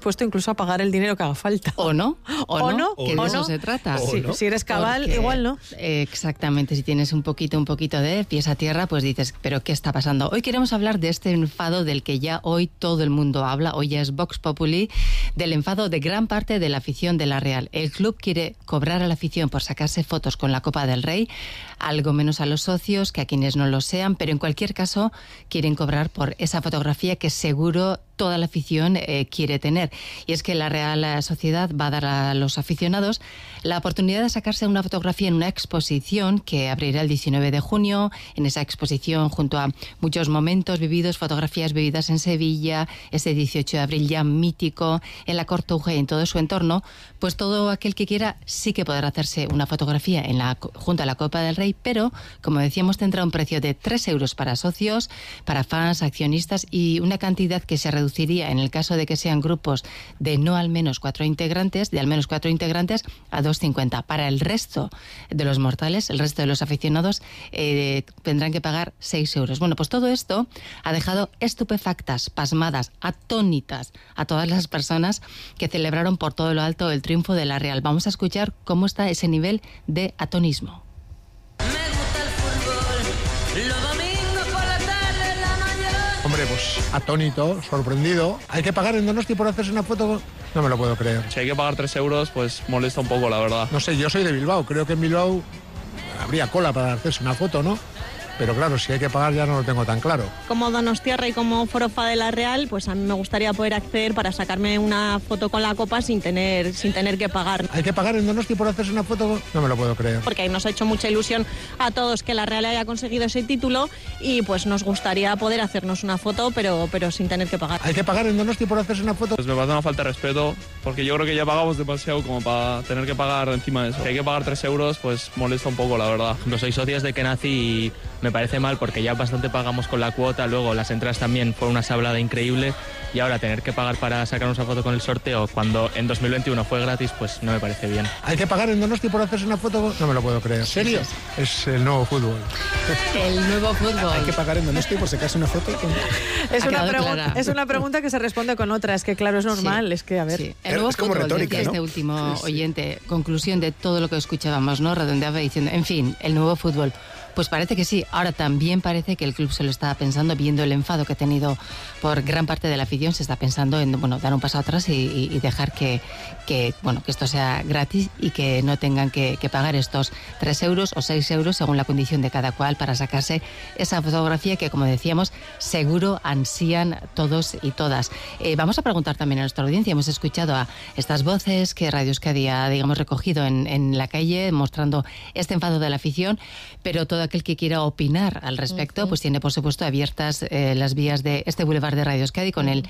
dispuesto incluso a pagar el dinero que haga falta. O no, que de eso se trata. Sí, no. Si eres cabal, Porque, igual no. Exactamente, si tienes un poquito de pies a tierra, pues dices, ¿pero qué está pasando? Hoy queremos hablar de este enfado del que ya hoy todo el mundo habla, hoy ya es Vox Populi, del enfado de gran parte de la afición de la Real. El club quiere cobrar a la afición por sacarse fotos con la Copa del Rey, algo menos a los socios que a quienes no lo sean, pero en cualquier caso quieren cobrar por esa fotografía que seguro toda la afición quiere tener. Y es que la Real Sociedad va a dar a los aficionados la oportunidad de sacarse una fotografía en una exposición que abrirá el 19 de junio. En esa exposición, junto a muchos momentos vividos, fotografías vividas en Sevilla, ese 18 de abril ya mítico, en la Cartuja y en todo su entorno, pues todo aquel que quiera sí que podrá hacerse una fotografía junto a la Copa del Rey, pero, como decíamos, tendrá un precio de 3 euros para socios, para fans, accionistas y una cantidad que se reduciría en el caso de que sean grupos de al menos 4 integrantes, a 2,50. Para el resto de los mortales, el resto de los aficionados, tendrán que pagar 6 euros. Bueno, pues todo esto ha dejado estupefactas, pasmadas, atónitas a todas las personas que celebraron por todo lo alto el triunfo de la Real. Vamos a escuchar cómo está ese nivel de atonismo. Hombre, pues atónito, sorprendido. ¿Hay que pagar en Donosti por hacerse una foto? No me lo puedo creer. Si hay que pagar 3 euros, pues molesta un poco, la verdad. No sé, yo soy de Bilbao. Creo que en Bilbao habría cola para hacerse una foto, ¿no? Pero claro, si hay que pagar ya no lo tengo tan claro. Como donostiarra y como forofa de la Real, pues a mí me gustaría poder acceder para sacarme una foto con la Copa sin tener que pagar. ¿Hay que pagar en Donosti por hacerse una foto? No me lo puedo creer. Porque nos ha hecho mucha ilusión a todos que la Real haya conseguido ese título y pues nos gustaría poder hacernos una foto, pero sin tener que pagar. ¿Hay que pagar en Donosti por hacerse una foto? Pues me parece una falta de respeto, porque yo creo que ya pagamos demasiado como para tener que pagar encima de eso. Si hay que pagar 3 euros, pues molesta un poco, la verdad. No soy socios de Kenazi y me parece mal porque ya bastante pagamos con la cuota, luego las entradas también fue una sablada increíble y ahora tener que pagar para sacarnos una foto con el sorteo cuando en 2021 fue gratis, pues no me parece bien. ¿Hay que pagar en Donosti por hacerse una foto? No me lo puedo creer. ¿En serio? Es el nuevo fútbol. El nuevo fútbol. ¿Hay que pagar en Donosti por sacarse una foto? Es una pregunta que se responde con otra. Es que claro, es normal. Sí. Es que, a ver... Sí. El nuevo es como fútbol, retórica, decía ¿no? este último oyente, conclusión de todo lo que escuchábamos, ¿no? Redondeaba diciendo, en fin, el nuevo fútbol. Pues parece que sí. Ahora también parece que el club se lo está pensando, viendo el enfado que ha tenido por gran parte de la afición, se está pensando en dar un paso atrás y dejar que esto sea gratis y que no tengan que pagar estos 3 euros o 6 euros según la condición de cada cual para sacarse esa fotografía que, como decíamos, seguro ansían todos y todas. Vamos a preguntar también a nuestra audiencia. Hemos escuchado a estas voces que Radio Euskadi ha, recogido en la calle mostrando este enfado de la afición, pero todo aquel que quiera opinar al respecto, pues tiene por supuesto abiertas las vías de este Boulevard de Radio Euskadi con el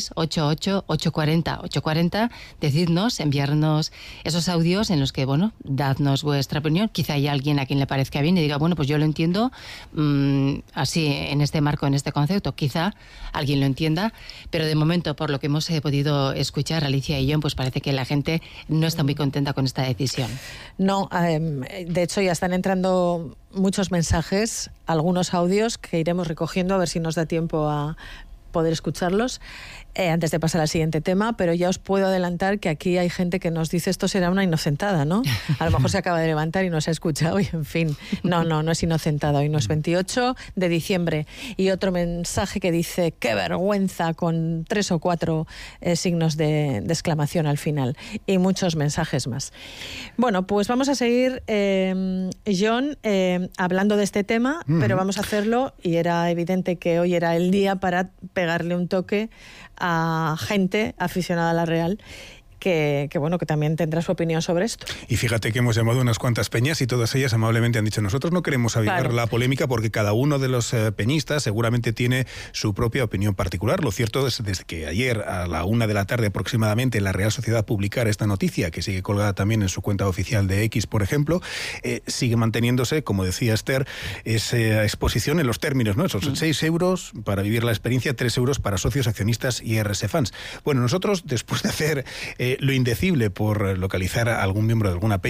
688-840-840. Decidnos, enviarnos esos audios en los que, dadnos vuestra opinión. Quizá haya alguien a quien le parezca bien y diga, pues yo lo entiendo así, en este marco, en este concepto. Quizá alguien lo entienda, pero de momento, por lo que hemos podido escuchar, Alicia y yo, pues parece que la gente no está muy contenta con esta decisión. No, de hecho ya están entrando muchos mensajes, algunos audios que iremos recogiendo a ver si nos da tiempo a poder escucharlos antes de pasar al siguiente tema, pero ya os puedo adelantar que aquí hay gente que nos dice esto será una inocentada, ¿no? A lo mejor se acaba de levantar y no se ha escuchado y en fin, no es inocentada, hoy no es 28 de diciembre. Y otro mensaje que dice qué vergüenza, con 3 o 4 signos de exclamación al final, y muchos mensajes más. Bueno, pues vamos a seguir, John, hablando de este tema, pero vamos a hacerlo, y era evidente que hoy era el día para pegarle un toque a gente aficionada a la Real que también tendrá su opinión sobre esto. Y fíjate que hemos llamado unas cuantas peñas y todas ellas amablemente han dicho, nosotros no queremos avivar la polémica porque cada uno de los peñistas seguramente tiene su propia opinión particular. Lo cierto es desde que ayer a la 1 de la tarde aproximadamente la Real Sociedad publicara esta noticia, que sigue colgada también en su cuenta oficial de X, por ejemplo, sigue manteniéndose, como decía Esther, esa exposición en los términos, ¿no? Esos 6 euros para vivir la experiencia, 3 euros para socios, accionistas y RS fans. Bueno, nosotros, después de hacer lo indecible por localizar a algún miembro de alguna peña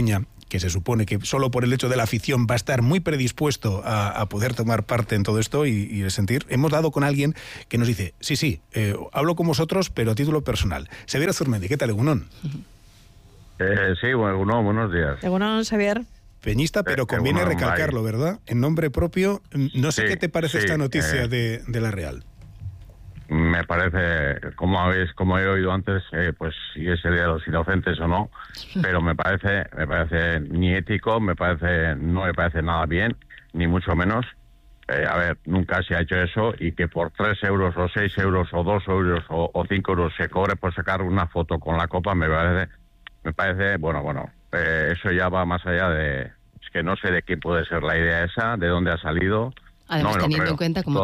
que se supone que solo por el hecho de la afición va a estar muy predispuesto a poder tomar parte en todo esto y el sentir, hemos dado con alguien que nos dice, sí, hablo con vosotros, pero a título personal. Xavier Azurmendi, ¿qué tal, Egunon? Sí, bueno, buenos días. Egunon, Xavier. Peñista, pero conviene recalcarlo, ¿verdad? En nombre propio, no sé qué te parece esta noticia de la Real. Me parece, como he oído antes, pues si es el Día de los Inocentes o no, pero me parece ni ético, no me parece nada bien, ni mucho menos. A ver, nunca se ha hecho eso, y que por 3 euros o 6 euros o 2 euros o 5 euros se cobre por sacar una foto con la copa, me parece, bueno, eso ya va más allá de... Es que no sé de quién puede ser la idea esa, de dónde ha salido. Además, teniendo en cuenta, como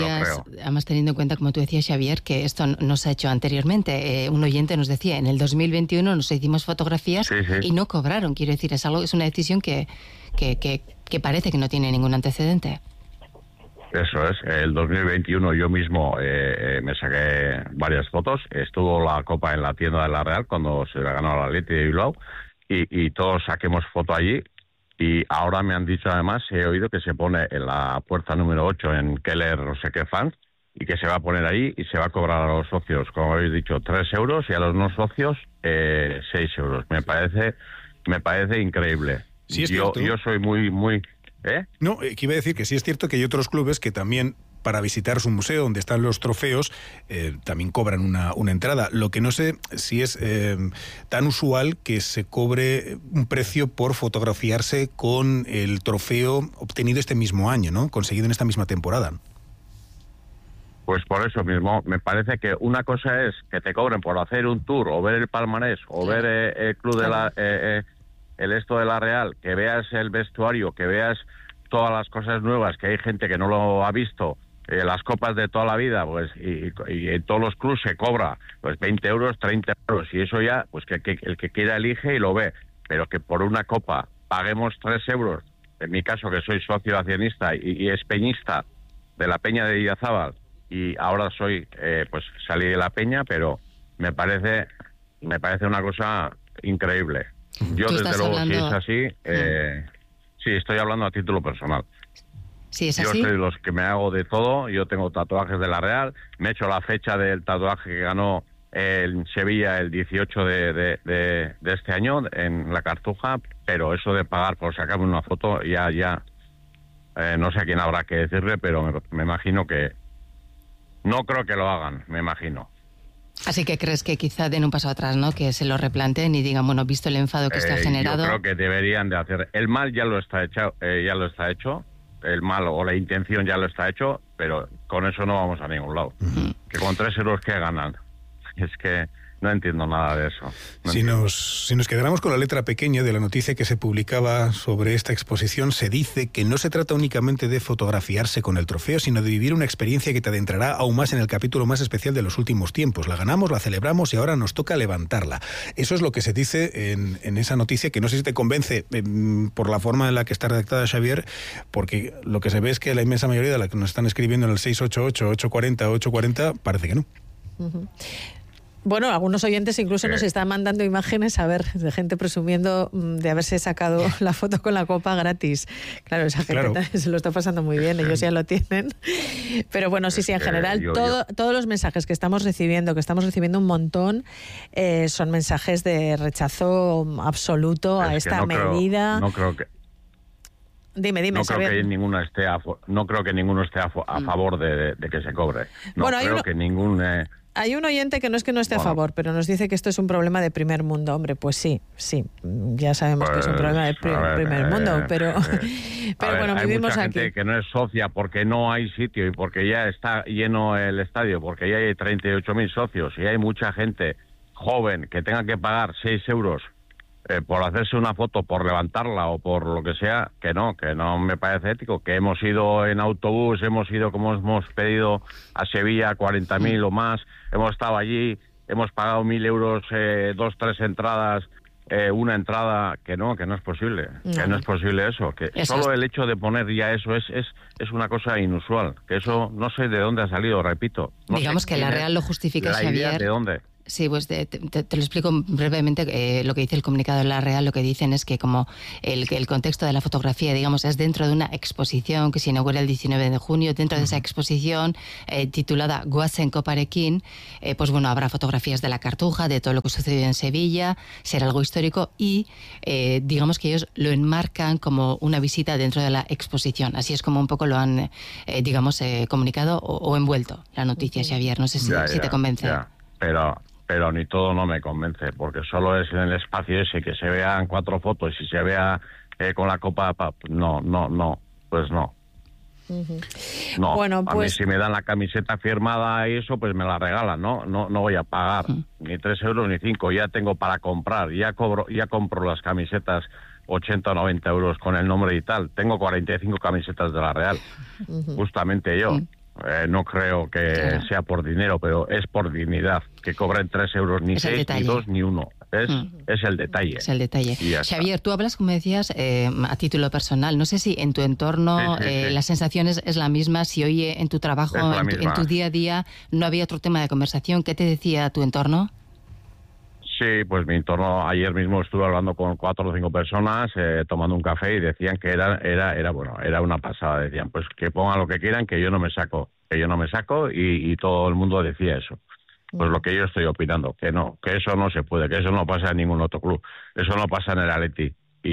tú decías, Xavier, que esto no se ha hecho anteriormente. Un oyente nos decía, en el 2021 nos hicimos fotografías y no cobraron. Quiero decir, es una decisión que parece que no tiene ningún antecedente. Eso es, el 2021 yo mismo me saqué varias fotos. Estuvo la copa en la tienda de la Real cuando se la ganó la Athletic de Bilbao y todos saquemos foto allí. Y ahora me han dicho, además, he oído que se pone en la puerta número 8 en Keller, no sé qué fans, y que se va a poner ahí y se va a cobrar a los socios, como habéis dicho, 3 euros y a los no socios 6 euros. Me parece increíble. Sí, es yo soy muy... No, que iba a decir que sí es cierto que hay otros clubes que también, para visitar su museo donde están los trofeos, también cobran una entrada. Lo que no sé si es tan usual que se cobre un precio por fotografiarse con el trofeo obtenido este mismo año, ¿no? Conseguido en esta misma temporada. Pues por eso mismo, me parece que una cosa es que te cobren por hacer un tour o ver el palmarés o ver el club de el esto de la Real, que veas el vestuario, que veas todas las cosas nuevas, que hay gente que no lo ha visto, las copas de toda la vida, pues y en todos los clubes se cobra pues 20 euros, 30 euros, y eso ya, pues que el que quiera elige y lo ve, pero que por una copa paguemos 3 euros, en mi caso que soy socio accionista y es peñista de la Peña de Idiazábal, y ahora pues salí de la Peña, pero me parece una cosa increíble. Yo desde luego, si es así, sí, estoy hablando a título personal. Sí, es así. Yo soy de los que me hago de todo. Yo tengo tatuajes de la Real. Me he hecho la fecha del tatuaje que ganó en Sevilla el 18 de este año en la Cartuja, pero eso de pagar por sacarme una foto ya no sé a quién habrá que decirle, pero me imagino que no creo que lo hagan, me imagino. Así que crees que quizá den un paso atrás, ¿no? Que se lo replanteen y digan, bueno, visto el enfado que está generado... Yo creo que deberían de hacer... El mal ya lo está hecho, el mal o la intención ya lo está hecho, pero con eso no vamos a ningún lado. Que con 3 euros, ¿qué ganan? Es que no entiendo nada de eso. Si nos quedáramos con la letra pequeña de la noticia que se publicaba sobre esta exposición, se dice que no se trata únicamente de fotografiarse con el trofeo, sino de vivir una experiencia que te adentrará aún más en el capítulo más especial de los últimos tiempos. La ganamos, la celebramos y ahora nos toca levantarla. Eso es lo que se dice en esa noticia, que no sé si te convence por la forma en la que está redactada, Xavier, porque lo que se ve es que la inmensa mayoría de la que nos están escribiendo en el 688-840-840 parece que no. Bueno, algunos oyentes incluso nos están mandando imágenes, a ver, de gente presumiendo de haberse sacado la foto con la copa gratis. Claro, esa gente se lo está pasando muy bien, ellos ya lo tienen. Pero bueno, sí, en general, todos los mensajes que estamos recibiendo un montón, son mensajes de rechazo absoluto a esta medida. No creo que... Dime, no creo que ninguno esté a favor de que se cobre. Hay un oyente que no es que no esté a favor, pero nos dice que esto es un problema de primer mundo. Hombre, pues sí, ya sabemos que es un problema de primer mundo, pero bueno, vivimos hay mucha aquí. Gente que no es socia porque no hay sitio y porque ya está lleno el estadio, porque ya hay 38.000 socios y hay mucha gente joven que tenga que pagar 6 euros por hacerse una foto, por levantarla o por lo que sea, que no me parece ético. Que hemos ido en autobús, hemos ido como hemos pedido a Sevilla 40.000 o más, hemos estado allí, hemos pagado 1.000 euros, 2-3 entradas, una entrada, que no es posible, que no es posible eso, que eso solo el hecho de poner ya eso es una cosa inusual, que eso no sé de dónde ha salido, repito. Digamos que la Real lo justifica, Xavier. ¿De dónde? Sí, pues te lo explico brevemente. Lo que dice el comunicado de la Real, lo que dicen es que como el contexto de la fotografía, digamos, es dentro de una exposición que se inaugura el 19 de junio, dentro de esa exposición titulada Goazen Koparekin, pues bueno, habrá fotografías de la Cartuja, de todo lo que sucedió en Sevilla, será algo histórico y digamos que ellos lo enmarcan como una visita dentro de la exposición. Así es como un poco lo han, digamos, comunicado o envuelto la noticia, Xavier. No sé si te convence. Pero ni todo no me convence, porque solo es en el espacio ese que se vean 4 fotos y se vea con la copa, no, pues no. No, bueno, pues... a mí si me dan la camiseta firmada y eso, pues me la regalan, no voy a pagar ni 3 euros ni 5, ya tengo para comprar, ya compro las camisetas 80 o 90 euros con el nombre y tal, tengo 45 camisetas de la Real, justamente yo. No creo que sea por dinero, pero es por dignidad. Que cobren 3 euros, ni 6, ni 2, ni 1. Es el detalle. Es el detalle. Xavier, tú hablas, como decías, a título personal. No sé si en tu entorno la sensación es la misma, si hoy en tu trabajo, en tu día a día, no había otro tema de conversación. ¿Qué te decía tu entorno? Sí, pues mi entorno, ayer mismo estuve hablando con 4 o 5 personas, tomando un café y decían que era una pasada. Decían, pues que pongan lo que quieran, que yo no me saco, y todo el mundo decía eso. Pues lo que yo estoy opinando, que eso no se puede, que eso no pasa en ningún otro club, eso no pasa en el Atleti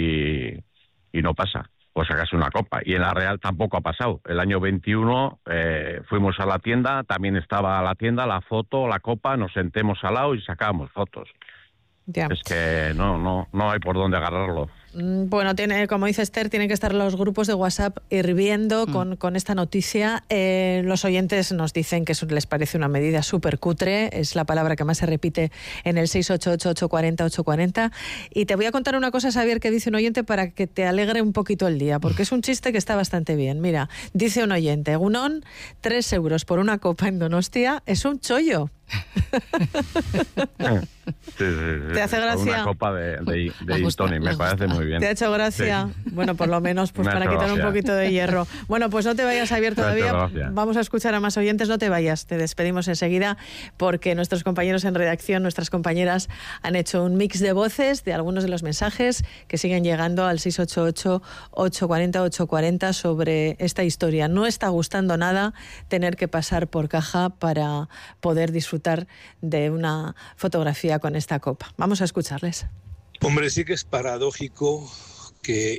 y no pasa. Pues sacarse una copa. Y en la Real tampoco ha pasado. El año 21 fuimos a la tienda, también estaba la tienda, la foto, la copa, nos sentemos al lado y sacábamos fotos. Ya. Es que no hay por dónde agarrarlo. Bueno, como dice Esther, tienen que estar los grupos de WhatsApp hirviendo con esta noticia. Los oyentes nos dicen que eso les parece una medida súper cutre, es la palabra que más se repite en el 688-840-840. Y te voy a contar una cosa, Xavier, que dice un oyente para que te alegre un poquito el día, porque es un chiste que está bastante bien. Mira, dice un oyente, Gunón, 3 euros por una copa en Donostia es un chollo. Sí. ¿Te hace gracia? Una copa de gin tonic, me parece muy bien. ¿Te ha hecho gracia? Sí. Bueno, por lo menos pues para quitar un poquito de hierro. Bueno, pues no te vayas, Xavier, todavía. Vamos a escuchar a más oyentes, no te vayas. Te despedimos enseguida porque nuestros compañeros en redacción, nuestras compañeras, han hecho un mix de voces de algunos de los mensajes que siguen llegando al 688-840-840 sobre esta historia. No está gustando nada tener que pasar por caja para poder disfrutar de una fotografía con esta copa. Vamos a escucharles. Hombre, sí que es paradójico que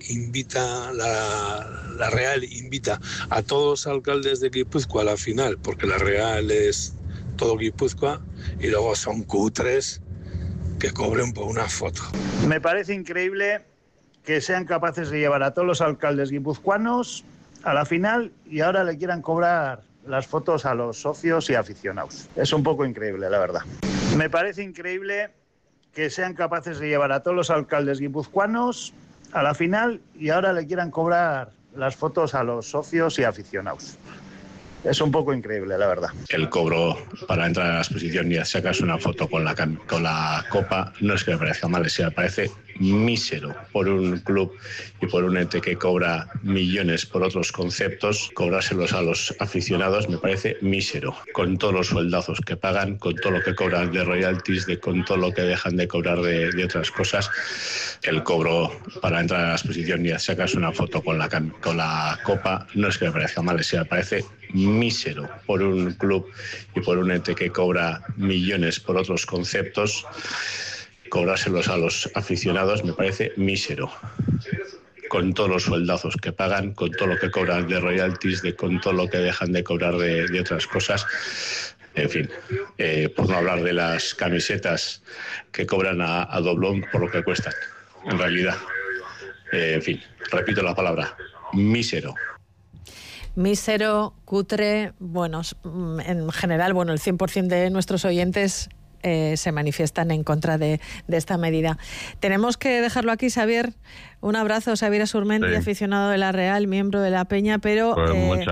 la Real invita a todos los alcaldes de Guipúzcoa a la final, porque la Real es todo Guipúzcoa, y luego son cutres que cobren por una foto. Me parece increíble que sean capaces de llevar a todos los alcaldes guipuzcoanos a la final y ahora le quieran cobrar las fotos a los socios y aficionados. Es un poco increíble, la verdad. Me parece increíble que sean capaces de llevar a todos los alcaldes guipuzcoanos a la final y ahora le quieran cobrar las fotos a los socios y aficionados. Es un poco increíble, la verdad. El cobro para entrar a la exposición y sacarse una foto con la copa no es que me parezca mal, es que me parece mísero por un club y por un ente que cobra millones por otros conceptos. Cobrárselos a los aficionados me parece mísero, con todos los sueldazos que pagan, con todo lo que cobran de royalties, con todo lo que dejan de cobrar de otras cosas. El cobro para entrar a la exposición y sacarse una foto con la copa no es que me parezca mal, es que me parece mísero por un club y por un ente que cobra millones por otros conceptos. Cobrárselos a los aficionados me parece mísero, con todos los sueldazos que pagan, con todo lo que cobran de royalties, con todo lo que dejan de cobrar de otras cosas. En fin, por no hablar de las camisetas que cobran a doblón por lo que cuestan, en realidad. En fin, repito la palabra, mísero. Mísero, cutre, bueno, en general, el 100% de nuestros oyentes se manifiestan en contra de esta medida. Tenemos que dejarlo aquí, Xavier. Un abrazo, Xavier Asurmendi, aficionado de la Real, miembro de la Peña, pero pues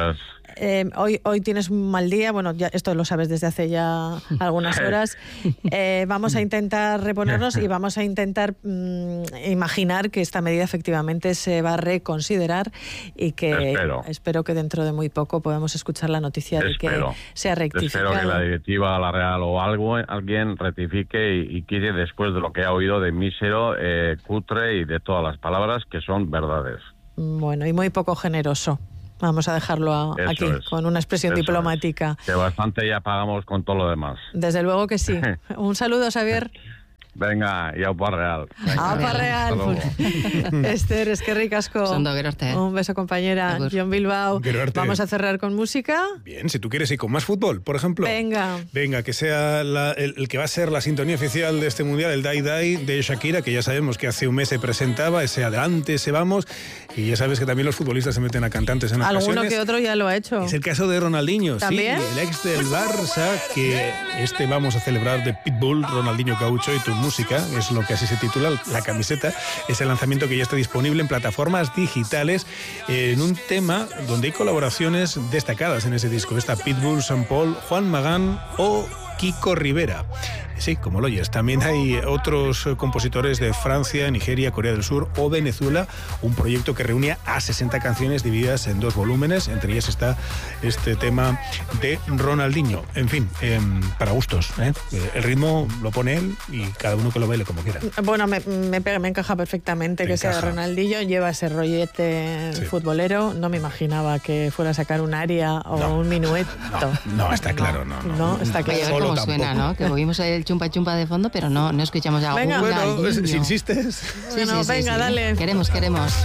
Hoy tienes un mal día, bueno, ya esto lo sabes desde hace ya algunas horas. Vamos a intentar reponernos y vamos a intentar imaginar que esta medida efectivamente se va a reconsiderar y que espero que dentro de muy poco podamos escuchar la noticia de que se ha rectificado. Espero que la directiva, la Real o alguien rectifique y quite después de lo que ha oído de mísero, cutre y de todas las palabras que son verdades. Bueno, y muy poco generoso. Vamos a dejarlo aquí, con una expresión diplomática. Que bastante ya pagamos con todo lo demás. Desde luego que sí. Un saludo, Xavier. Venga, y aupa real. Aupa real. Esther, es que ricasco. Un beso, compañera. John Bilbao. Vamos a cerrar con música. Bien, si tú quieres ir con más fútbol, por ejemplo. Venga, que sea el que va a ser la sintonía oficial de este mundial, el Die Die de Shakira, que ya sabemos que hace un mes se presentaba, ese adelante, ese vamos. Y ya sabes que también los futbolistas se meten a cantantes en ocasiones. Alguno que otro ya lo ha hecho. Es el caso de Ronaldinho. ¿También? Sí, el ex del Barça, que vamos a celebrar de Pitbull, Ronaldinho Gaucho y tu música, es lo que así se titula, la camiseta, es el lanzamiento que ya está disponible en plataformas digitales, en un tema donde hay colaboraciones destacadas en ese disco. Está Pitbull, Sean Paul, Juan Magán o Kiko Rivera. Sí, como lo oyes. También hay otros compositores de Francia, Nigeria, Corea del Sur o Venezuela, un proyecto que reúne a 60 canciones divididas en 2 volúmenes, entre ellas está este tema de Ronaldinho. En fin, para gustos, ¿eh? El ritmo lo pone él y cada uno que lo baile como quiera. Bueno, me encaja perfectamente que sea de Ronaldinho, lleva ese rollete futbolero, no me imaginaba que fuera a sacar un aria o un minueto. No, está claro, no está claro. Oye, a ver cómo suena, ¿no? Que oímos el chumpa chumpa de fondo, pero no escuchamos a venga. Bueno, si insistes. Sí, venga, dale. Queremos.